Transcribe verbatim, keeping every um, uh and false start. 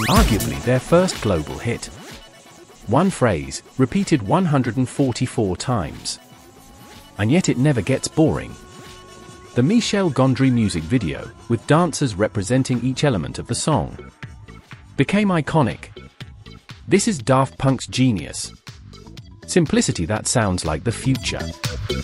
arguably their first global hit. One phrase, repeated one hundred forty-four times. And yet it never gets boring. The Michel Gondry music video, with dancers representing each element of the song, became iconic. This is Daft Punk's genius. Simplicity that sounds like the future.